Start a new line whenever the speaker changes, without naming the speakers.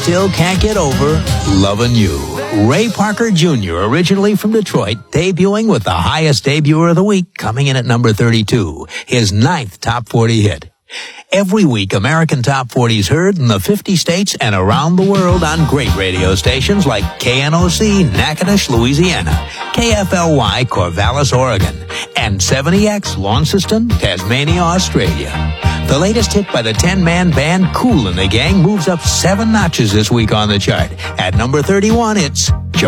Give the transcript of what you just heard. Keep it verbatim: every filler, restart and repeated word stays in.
still can't get over Lovin' You. Ray Parker Junior, originally from Detroit, debuting with the highest debuter of the week, coming in at number thirty-two, his ninth top forty hit. Every week, American Top forty is heard in the fifty states and around the world on great radio stations like K N O C, Natchitoches, Louisiana, K F L Y, Corvallis, Oregon, and seventy X, Launceston, Tasmania, Australia. The latest hit by the ten-man band Kool and the Gang moves up seven notches this week on the chart. At number thirty-one, it's